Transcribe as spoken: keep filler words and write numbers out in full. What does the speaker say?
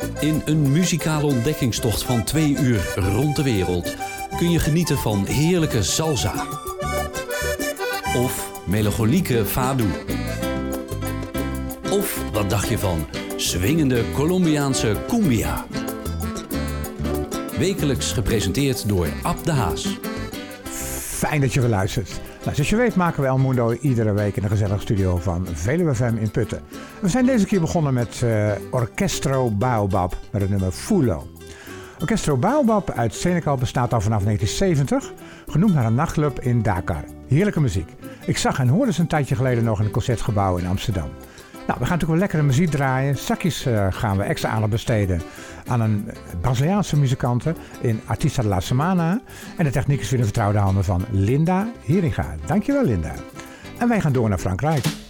In een muzikale ontdekkingstocht van twee uur rond de wereld kun je genieten van heerlijke salsa of melancholieke fado. Of wat dacht je van swingende Colombiaanse cumbia? Wekelijks gepresenteerd door Ab de Haas. Fijn dat je weer luistert. Nou, zoals je weet maken we El Mundo iedere week in de gezellige studio van Veluwe F M in Putten. We zijn deze keer begonnen met uh, Orquestro Baobab met het nummer Fulo. Orquestro Baobab uit Senegal bestaat al vanaf negentien zeventig, genoemd naar een nachtclub in Dakar. Heerlijke muziek. Ik zag en hoorde ze een tijdje geleden nog in een concertgebouw in Amsterdam. Nou, we gaan natuurlijk wel lekkere muziek draaien. Straks uh, gaan we extra aandacht besteden aan een Braziliaanse muzikante in Artista de la Semana. En de techniek is weer in vertrouwde handen van Linda Heringa. Dankjewel, Linda. En wij gaan door naar Frankrijk.